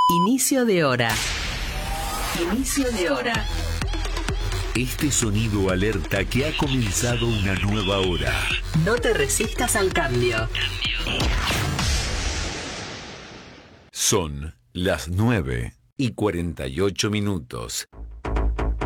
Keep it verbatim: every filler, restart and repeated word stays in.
Inicio de hora. Inicio de hora. Este sonido alerta que ha comenzado una nueva hora. No te resistas al cambio. Son las nueve y cuarenta y ocho minutos.